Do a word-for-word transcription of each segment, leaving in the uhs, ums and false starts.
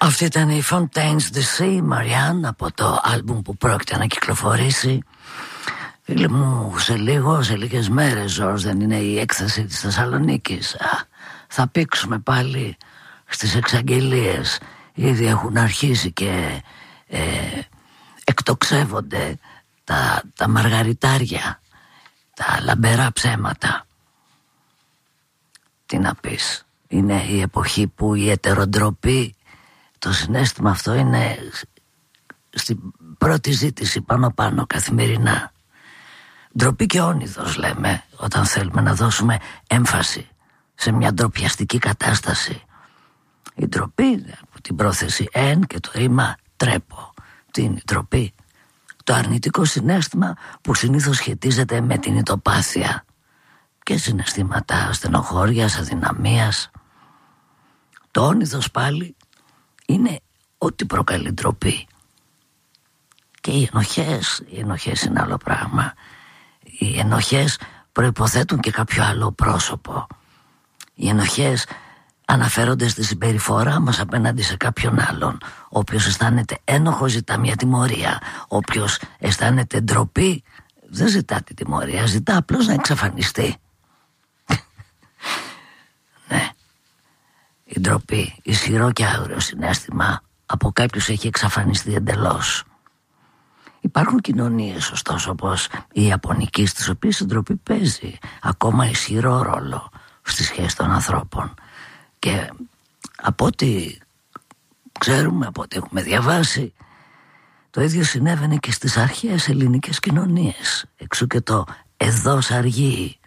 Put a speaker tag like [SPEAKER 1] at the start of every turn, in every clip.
[SPEAKER 1] Αυτή ήταν η Fontaines D C, Marianne, από το άλμπουμ που πρόκειται να κυκλοφορήσει. Φίλοι μου, σε λίγο, σε λίγες μέρες, Ζορς, δεν είναι η έκθεση της Θεσσαλονίκης. Α, θα πήξουμε πάλι στις εξαγγελίες. Ήδη έχουν αρχίσει και ε, εκτοξεύονται τα, τα μαργαριτάρια, τα λαμπερά ψέματα. Τι να πεις, είναι η εποχή που η ετεροντροπή, το συναίσθημα αυτό είναι στην πρώτη ζήτηση πάνω πάνω καθημερινά. Ντροπή και όνειδος λέμε όταν θέλουμε να δώσουμε έμφαση σε μια ντροπιαστική κατάσταση. Η ντροπή από την πρόθεση εν και το ρήμα τρέπω. Τι είναι η ντροπή? Το αρνητικό συναίσθημα που συνήθως σχετίζεται με την ητοπάθεια και συναισθήματα στενοχώριας, αδυναμίας. Το όνειδος πάλι είναι ό,τι προκαλεί ντροπή. Και οι ενοχές, οι ενοχές είναι άλλο πράγμα. Οι ενοχές προϋποθέτουν και κάποιο άλλο πρόσωπο. Οι ενοχές αναφέρονται στη συμπεριφορά μας απέναντι σε κάποιον άλλον. Όποιος αισθάνεται ένοχο ζητά μια τιμωρία. Όποιος αισθάνεται ντροπή δεν ζητά τη τιμωρία, ζητά απλώς να εξαφανιστεί. Ναι. Η ντροπή, ισχυρό και άγριο συναίσθημα, από κάποιους έχει εξαφανιστεί εντελώς. Υπάρχουν κοινωνίες ωστόσο όπως η Ιαπωνική, στις οποίες η ντροπή παίζει ακόμα ισχυρό ρόλο στη σχέση των ανθρώπων. Και από ό,τι ξέρουμε, από ό,τι έχουμε διαβάσει, το ίδιο συνέβαινε και στις αρχαίες ελληνικές κοινωνίες. Εξού και το «εδώς αργεί».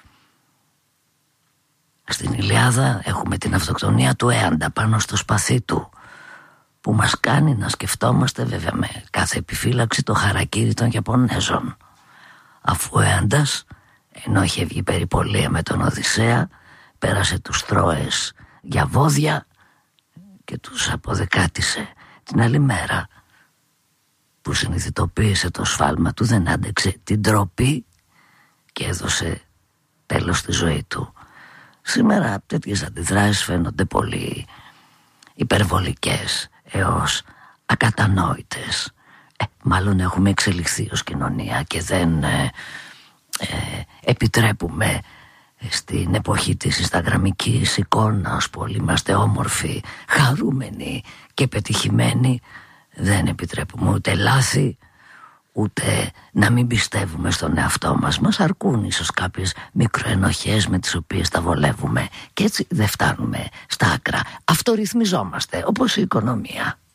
[SPEAKER 1] Στην Ιλιάδα έχουμε την αυτοκτονία του Έαντα πάνω στο σπαθί του, που μας κάνει να σκεφτόμαστε βέβαια με κάθε επιφύλαξη το χαρακίρι των Ιαπωνέζων. Αφού ο Έαντας, ενώ είχε βγει περιπολία με τον Οδυσσέα, πέρασε τους Τρόες για βόδια και τους αποδεκάτησε. Την άλλη μέρα που συνειδητοποίησε το σφάλμα του, δεν άντεξε την ντροπή και έδωσε τέλος στη ζωή του. Σήμερα τέτοιες αντιδράσεις φαίνονται πολύ υπερβολικές έως ακατανόητες. Ε, μάλλον έχουμε εξελιχθεί ως κοινωνία και δεν ε, ε, επιτρέπουμε στην εποχή της instagramικής εικόνας που όλοι είμαστε όμορφοι, χαρούμενοι και πετυχημένοι, δεν επιτρέπουμε ούτε λάθη, ούτε να μην πιστεύουμε στον εαυτό μας. Μας αρκούν ίσως κάποιες μικροενοχές με τις οποίες τα βολεύουμε και έτσι δεν φτάνουμε στα άκρα. Αυτορυθμιζόμαστε όπως η οικονομία.